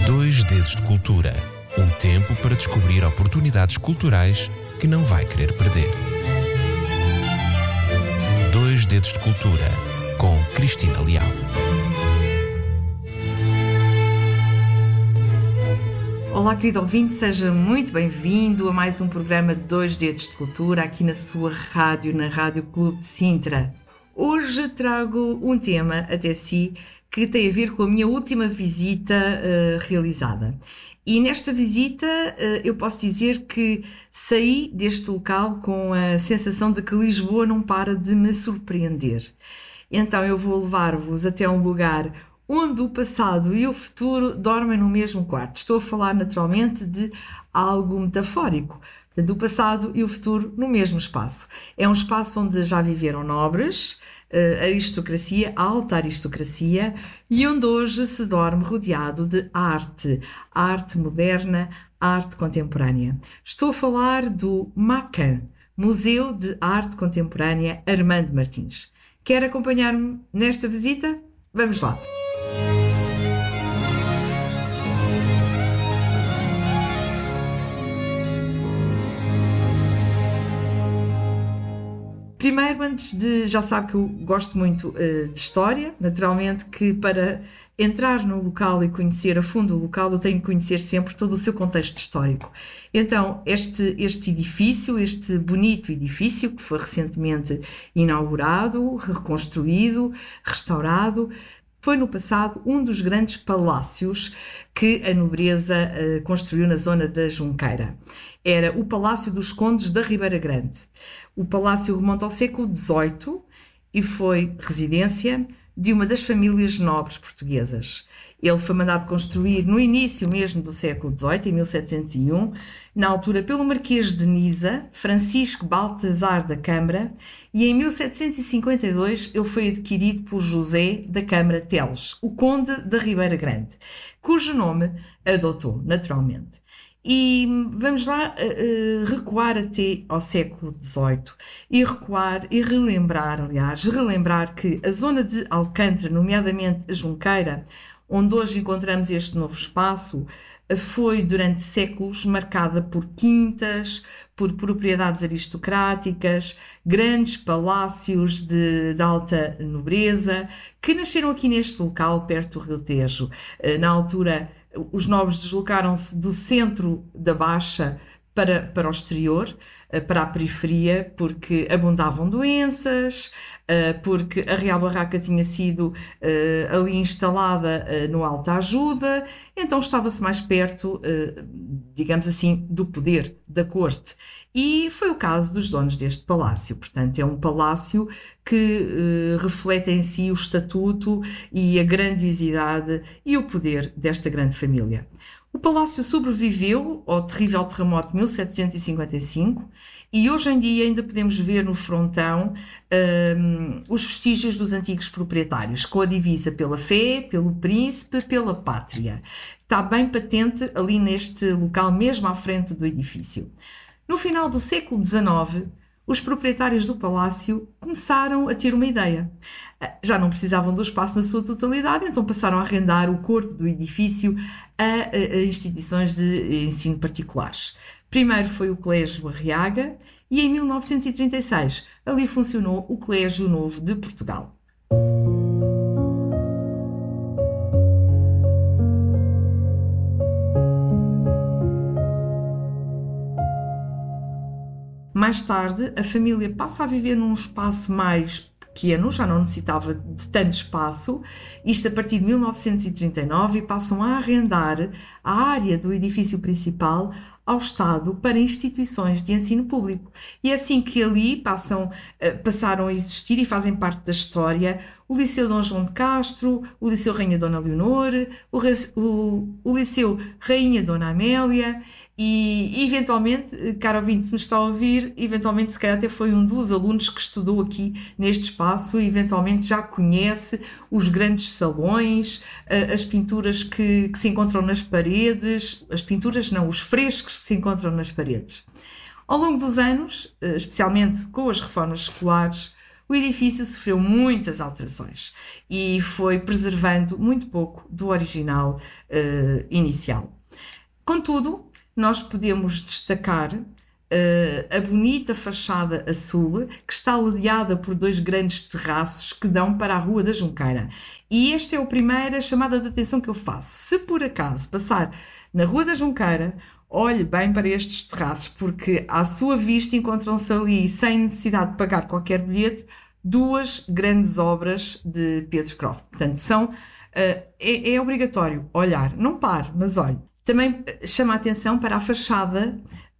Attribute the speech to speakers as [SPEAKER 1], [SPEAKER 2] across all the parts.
[SPEAKER 1] Dois Dedos de Cultura. Um tempo para descobrir oportunidades culturais que não vai querer perder. Dois Dedos de Cultura, com Cristina Leal.
[SPEAKER 2] Olá, querido ouvinte, seja muito bem-vindo a mais um programa de Dois Dedos de Cultura aqui na sua rádio, na Rádio Clube de Sintra. Hoje trago um tema até si que tem a ver com a minha última visita realizada. E nesta visita eu posso dizer que saí deste local com a sensação de que Lisboa não para de me surpreender. Então eu vou levar-vos até um lugar onde o passado e o futuro dormem no mesmo quarto. Estou a falar naturalmente de algo metafórico. Portanto, o passado e o futuro no mesmo espaço. É um espaço onde já viveram nobres, aristocracia, alta aristocracia, e onde hoje se dorme rodeado de arte moderna, arte contemporânea. Estou a falar do MACAN, Museu de Arte Contemporânea Armando Martins. Quer acompanhar-me nesta visita? Vamos lá! Primeiro, já sabe que eu gosto muito de história, naturalmente que para entrar no local e conhecer a fundo o local eu tenho que conhecer sempre todo o seu contexto histórico. Então, este edifício, este bonito edifício que foi recentemente inaugurado, reconstruído, restaurado, foi no passado um dos grandes palácios que a nobreza construiu na zona da Junqueira. Era o Palácio dos Condes da Ribeira Grande. O palácio remonta ao século XVIII e foi residência de uma das famílias nobres portuguesas. Ele foi mandado construir no início mesmo do século XVIII, em 1701, na altura pelo Marquês de Nisa, Francisco Baltazar da Câmara, e em 1752 ele foi adquirido por José da Câmara Teles, o Conde da Ribeira Grande, cujo nome adotou, naturalmente. E vamos lá recuar até ao século XVIII e relembrar que a zona de Alcântara, nomeadamente a Junqueira, onde hoje encontramos este novo espaço, foi durante séculos marcada por quintas, por propriedades aristocráticas, grandes palácios de alta nobreza, que nasceram aqui neste local, perto do Rio Tejo. Na altura, os nobres deslocaram-se do centro da Baixa para o exterior, para a periferia, porque abundavam doenças, porque a Real Barraca tinha sido ali instalada no Alta Ajuda, então estava-se mais perto, digamos assim, do poder da corte. E foi o caso dos donos deste palácio. Portanto, é um palácio que reflete em si o estatuto e a grandiosidade e o poder desta grande família. O palácio sobreviveu ao terrível terremoto de 1755 e hoje em dia ainda podemos ver no frontão os vestígios dos antigos proprietários, com a divisa pela fé, pelo príncipe, pela pátria. Está bem patente ali neste local, mesmo à frente do edifício. No final do século XIX, os proprietários do palácio começaram a ter uma ideia. Já não precisavam do espaço na sua totalidade, então passaram a arrendar o corpo do edifício a instituições de ensino particulares. Primeiro foi o Colégio Arriaga e em 1936 ali funcionou o Colégio Novo de Portugal. Mais tarde, a família passa a viver num espaço mais pequeno, já não necessitava de tanto espaço, isto a partir de 1939, e passam a arrendar a área do edifício principal ao Estado para instituições de ensino público. E é assim que ali passaram a existir e fazem parte da história o Liceu Dom João de Castro, o Liceu Rainha Dona Leonor, o Liceu Rainha Dona Amélia e, eventualmente, caro ouvinte, se nos está a ouvir, eventualmente, se calhar até foi um dos alunos que estudou aqui neste espaço e, eventualmente, já conhece os grandes salões, as pinturas que se encontram nas paredes, os frescos que se encontram nas paredes. Ao longo dos anos, especialmente com as reformas escolares, o edifício sofreu muitas alterações e foi preservando muito pouco do original inicial. Contudo, nós podemos destacar a bonita fachada a sul, que está ladeada por 2 grandes terraços que dão para a Rua da Junqueira. E esta é a primeira chamada de atenção que eu faço. Se por acaso passar na Rua da Junqueira, olhe bem para estes terraços, porque à sua vista encontram-se ali, sem necessidade de pagar qualquer bilhete, 2 grandes obras de Pedro Croft. Portanto, é obrigatório olhar, não pare, mas olhe. Também chama a atenção para a fachada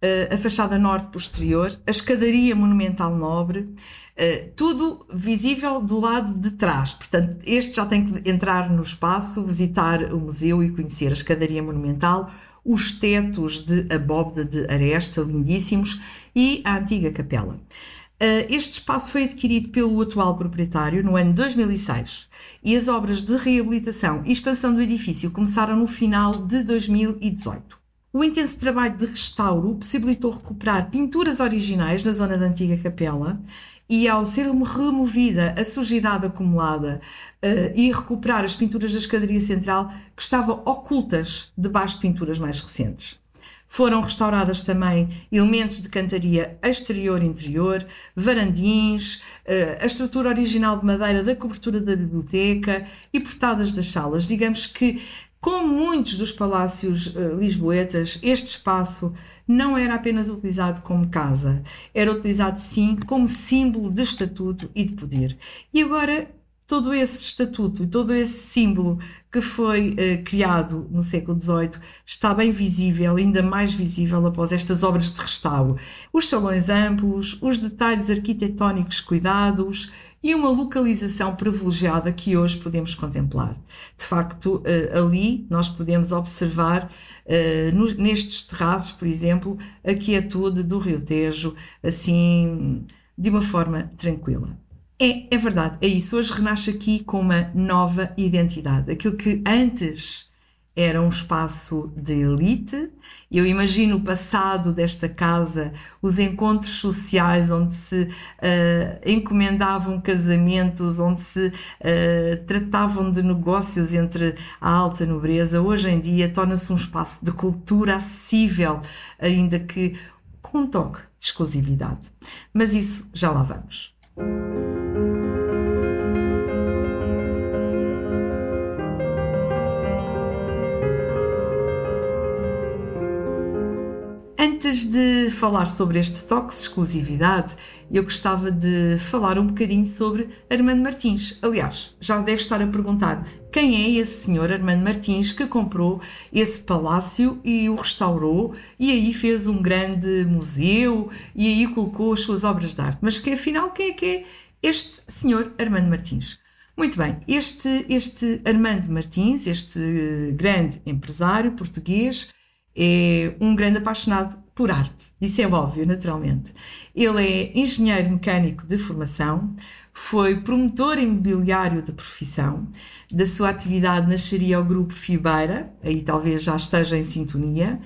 [SPEAKER 2] norte posterior, a escadaria monumental nobre, tudo visível do lado de trás. Portanto, este já tem que entrar no espaço, visitar o museu e conhecer a escadaria monumental, os tetos de abóbada de aresta, lindíssimos, e a antiga capela. Este espaço foi adquirido pelo atual proprietário no ano 2006 e as obras de reabilitação e expansão do edifício começaram no final de 2018. O intenso trabalho de restauro possibilitou recuperar pinturas originais na zona da antiga capela e, ao ser removida a sujidade acumulada e recuperar as pinturas da escadaria central que estavam ocultas debaixo de pinturas mais recentes. Foram restauradas também elementos de cantaria exterior e interior, varandins, a estrutura original de madeira da cobertura da biblioteca e portadas das salas. Digamos que, como muitos dos palácios lisboetas, este espaço não era apenas utilizado como casa, era utilizado sim como símbolo de estatuto e de poder. E agora todo esse estatuto e todo esse símbolo que foi criado no século XVIII está bem visível, ainda mais visível após estas obras de restauro. Os salões amplos, os detalhes arquitetónicos cuidados e uma localização privilegiada que hoje podemos contemplar. De facto, ali nós podemos observar, nestes terraços, por exemplo, a quietude do Rio Tejo, assim, de uma forma tranquila. É verdade, é isso. Hoje renasce aqui com uma nova identidade. Aquilo que antes era um espaço de elite, eu imagino o passado desta casa, os encontros sociais onde se encomendavam casamentos, onde se tratavam de negócios entre a alta nobreza. Hoje em dia torna-se um espaço de cultura acessível, ainda que com um toque de exclusividade. Mas isso já lá vamos. Antes de falar sobre este toque de exclusividade, eu gostava de falar um bocadinho sobre Armando Martins. Aliás, já deve estar a perguntar quem é esse senhor Armando Martins que comprou esse palácio e o restaurou e aí fez um grande museu e aí colocou as suas obras de arte. Mas que afinal, quem é que é este senhor Armando Martins? Muito bem, este Armando Martins, este grande empresário português, é um grande apaixonado por arte, isso é óbvio, naturalmente. Ele é engenheiro mecânico de formação, foi promotor imobiliário de profissão, da sua atividade nasceria o Grupo Fibeira, aí talvez já esteja em sintonia,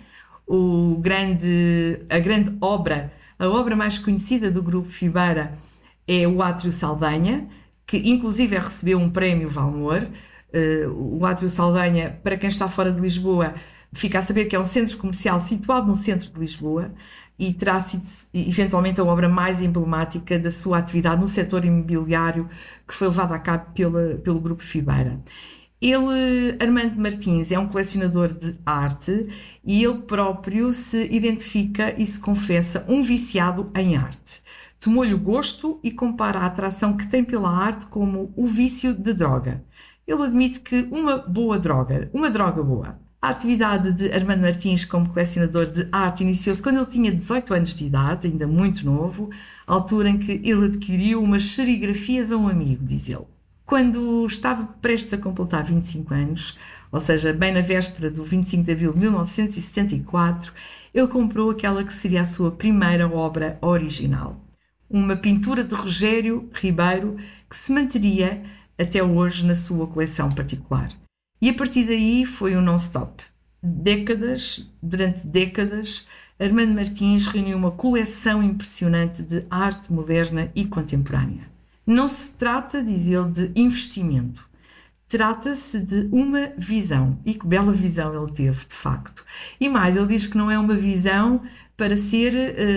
[SPEAKER 2] a grande obra, a obra mais conhecida do Grupo Fibeira é o Átrio Saldanha, que inclusive recebeu um prémio Valmor. O Átrio Saldanha, para quem está fora de Lisboa, fica a saber que é um centro comercial situado no centro de Lisboa e terá sido eventualmente a obra mais emblemática da sua atividade no setor imobiliário que foi levada a cabo pelo Grupo Fibeira. Ele, Armando Martins, é um colecionador de arte e ele próprio se identifica e se confessa um viciado em arte. Tomou-lhe o gosto e compara a atração que tem pela arte como o vício de droga. Ele admite que uma droga boa. A atividade de Armando Martins como colecionador de arte iniciou-se quando ele tinha 18 anos de idade, ainda muito novo, altura em que ele adquiriu umas serigrafias a um amigo, diz ele. Quando estava prestes a completar 25 anos, ou seja, bem na véspera do 25 de abril de 1974, ele comprou aquela que seria a sua primeira obra original. Uma pintura de Rogério Ribeiro que se manteria até hoje na sua coleção particular. E a partir daí foi um non-stop. Durante décadas, Armando Martins reuniu uma coleção impressionante de arte moderna e contemporânea. Não se trata, diz ele, de investimento. Trata-se de uma visão. E que bela visão ele teve, de facto. E mais, ele diz que não é uma visão para ser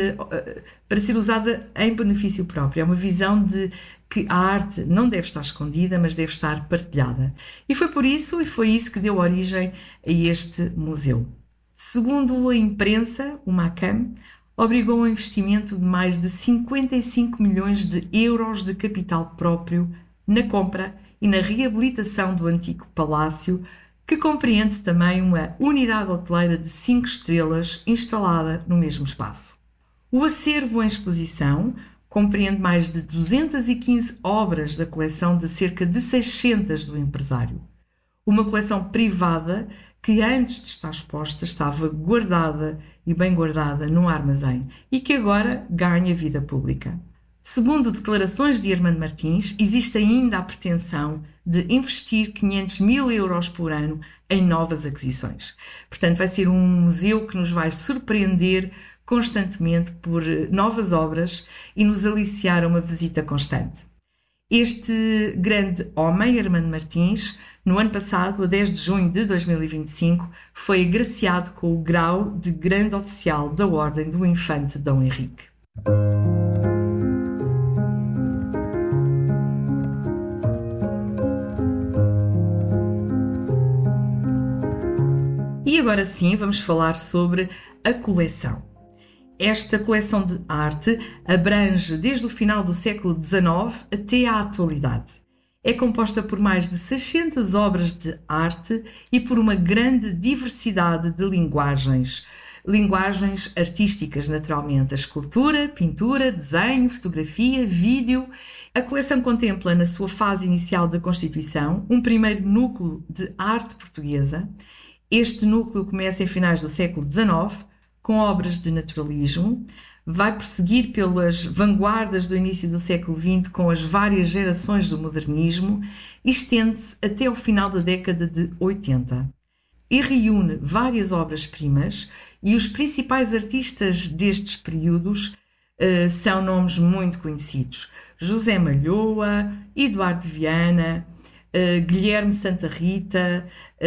[SPEAKER 2] usada em benefício próprio. É uma visão de que a arte não deve estar escondida, mas deve estar partilhada. E foi isso que deu origem a este museu. Segundo a imprensa, o MACAM obrigou um investimento de mais de 55 milhões de euros de capital próprio na compra e na reabilitação do antigo palácio, que compreende também uma unidade hoteleira de 5 estrelas instalada no mesmo espaço. O acervo em exposição compreende mais de 215 obras da coleção de cerca de 600 do empresário. Uma coleção privada que antes de estar exposta estava guardada e bem guardada num armazém e que agora ganha vida pública. Segundo declarações de Armando Martins, existe ainda a pretensão de investir 500 mil euros por ano em novas aquisições. Portanto, vai ser um museu que nos vai surpreender constantemente por novas obras e nos aliciar a uma visita constante. Este grande homem, Armando Martins, no ano passado, a 10 de junho de 2025, foi agraciado com o grau de grande oficial da Ordem do Infante Dom Henrique. E agora sim, vamos falar sobre a coleção. Esta coleção de arte abrange desde o final do século XIX até à atualidade. É composta por mais de 600 obras de arte e por uma grande diversidade de linguagens artísticas, naturalmente, a escultura, pintura, desenho, fotografia, vídeo. A coleção contempla, na sua fase inicial da constituição, um primeiro núcleo de arte portuguesa. Este núcleo começa em finais do século XIX, com obras de naturalismo, vai prosseguir pelas vanguardas do início do século XX com as várias gerações do modernismo e estende-se até ao final da década de 80. E reúne várias obras-primas e os principais artistas destes períodos são nomes muito conhecidos. José Malhoa, Eduardo Viana, Guilherme Santa Rita,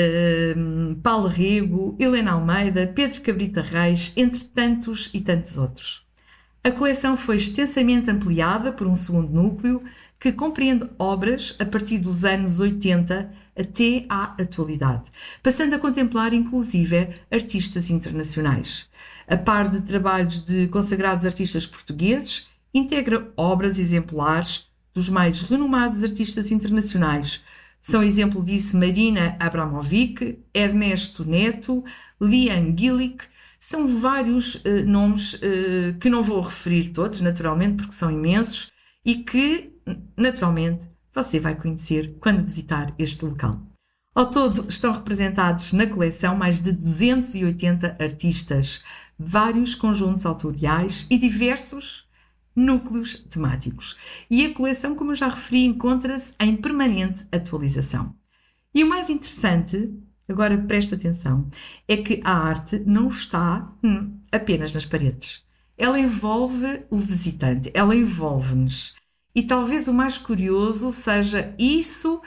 [SPEAKER 2] Paulo Rego, Helena Almeida, Pedro Cabrita Reis, entre tantos e tantos outros. A coleção foi extensamente ampliada por um segundo núcleo que compreende obras a partir dos anos 80 até à atualidade, passando a contemplar inclusive artistas internacionais. A par de trabalhos de consagrados artistas portugueses, integra obras exemplares dos mais renomados artistas internacionais. São exemplo disso Marina Abramovic, Ernesto Neto, Lian Gillick. São vários nomes que não vou referir todos, naturalmente, porque são imensos e que, naturalmente, você vai conhecer quando visitar este local. Ao todo, estão representados na coleção mais de 280 artistas, vários conjuntos autoriais e diversos núcleos temáticos. E a coleção, como eu já referi, encontra-se em permanente atualização. E o mais interessante, agora presta atenção, é que a arte não está apenas nas paredes. Ela envolve o visitante, ela envolve-nos. E talvez o mais curioso seja isso,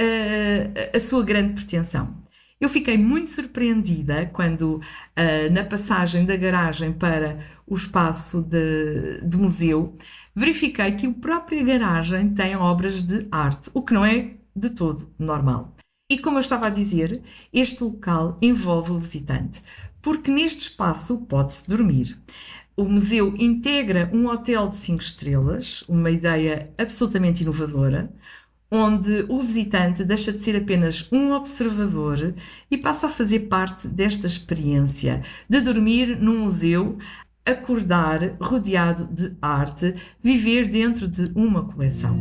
[SPEAKER 2] a sua grande pretensão. Eu fiquei muito surpreendida quando, na passagem da garagem para o espaço de museu, verifiquei que a própria garagem tem obras de arte, o que não é de todo normal. E como eu estava a dizer, este local envolve o visitante, porque neste espaço pode-se dormir. O museu integra um hotel de 5 estrelas, uma ideia absolutamente inovadora, onde o visitante deixa de ser apenas um observador e passa a fazer parte desta experiência de dormir num museu, acordar rodeado de arte, viver dentro de uma coleção.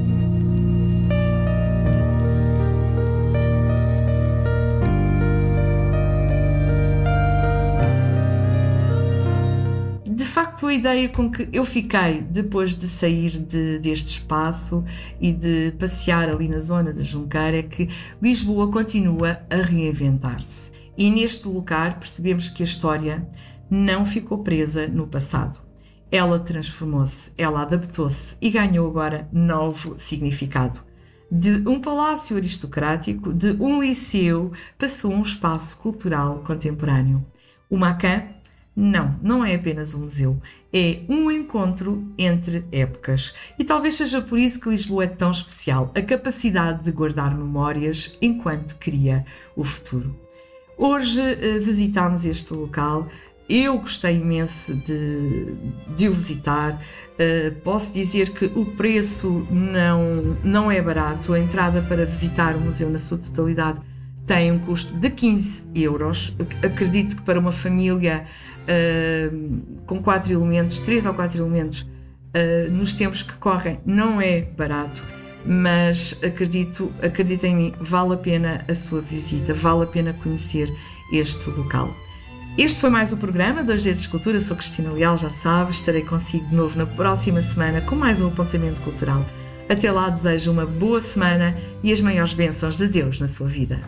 [SPEAKER 2] De facto, a ideia com que eu fiquei depois de sair deste espaço e de passear ali na zona da Junqueira é que Lisboa continua a reinventar-se. E neste lugar percebemos que a história não ficou presa no passado. ela transformou-se, ela adaptou-se e ganhou agora novo significado. De um palácio aristocrático, de um liceu, passou a um espaço cultural contemporâneo. O Macan, não é apenas um museu, é um encontro entre épocas. E talvez seja por isso que Lisboa é tão especial, a capacidade de guardar memórias enquanto cria o futuro. Hoje visitámos este local. Eu gostei imenso de o visitar. Posso dizer que o preço não é barato. A entrada para visitar o museu na sua totalidade tem um custo de 15 euros. Acredito que para uma família com 4 elementos, 3 ou 4 elementos, nos tempos que correm, não é barato. Mas acreditem em mim, vale a pena a sua visita, vale a pena conhecer este local. Este foi mais o programa 2 Dedos de Cultura. Sou Cristina Leal, já sabe, estarei consigo de novo na próxima semana com mais um apontamento cultural. Até lá, desejo uma boa semana e as maiores bênçãos de Deus na sua vida.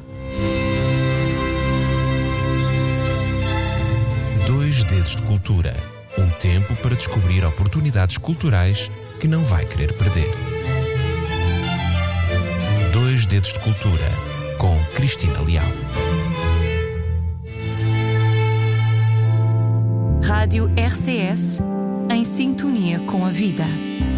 [SPEAKER 1] 2 Dedos de Cultura, um tempo para descobrir oportunidades culturais que não vai querer perder. 2 Dedos de Cultura, com Cristina Leal.
[SPEAKER 3] Rádio RCS, em sintonia com a vida.